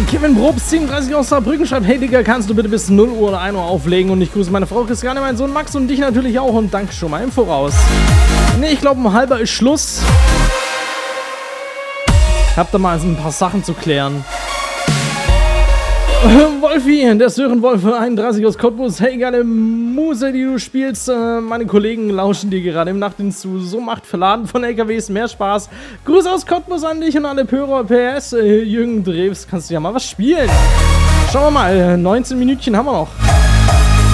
Kevin Probst, 37 aus Saarbrücken, schreibt, hey Digga, kannst du bitte bis 0 Uhr oder 1 Uhr auflegen? Und ich grüße meine Frau Christiane, meinen Sohn Max und dich natürlich auch und danke schon mal im Voraus. Ne, ich glaube, um 1:30 ist Schluss. Ich hab da mal ein paar Sachen zu klären. Wolfi, der Sören-Wolf 31 aus Cottbus. Hey, geile Muse, die du spielst. Meine Kollegen lauschen dir gerade im Nachtdienst zu. So macht Verladen von LKWs mehr Spaß. Grüße aus Cottbus an dich und alle Pörer PS. Jürgen Drews, kannst du ja mal was spielen. Schauen wir mal, 19 Minütchen haben wir noch.